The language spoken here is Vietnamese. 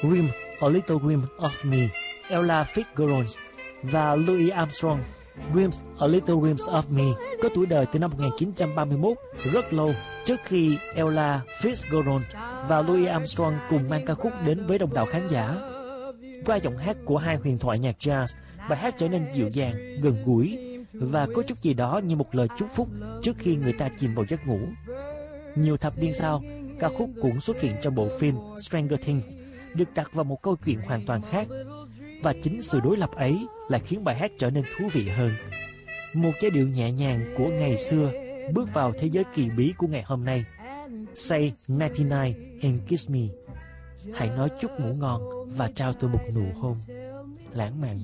Dream, A Little Dream of Me, Ella Fitzgerald và Louis Armstrong. Dreams, A Little Dreams of Me có tuổi đời từ năm 1931, rất lâu trước khi Ella Fitzgerald và Louis Armstrong cùng mang ca khúc đến với đông đảo khán giả. Qua giọng hát của hai huyền thoại nhạc jazz, bài hát trở nên dịu dàng, gần gũi và có chút gì đó như một lời chúc phúc trước khi người ta chìm vào giấc ngủ. Nhiều thập niên sau, ca khúc cũng xuất hiện trong bộ phim Stranger Things, được đặt vào một câu chuyện hoàn toàn khác. Và chính sự đối lập ấy lại khiến bài hát trở nên thú vị hơn. Một giai điệu nhẹ nhàng của ngày xưa bước vào thế giới kỳ bí của ngày hôm nay. Say 99 and kiss me. Hãy nói chúc ngủ ngon và trao tôi một nụ hôn lãng mạn.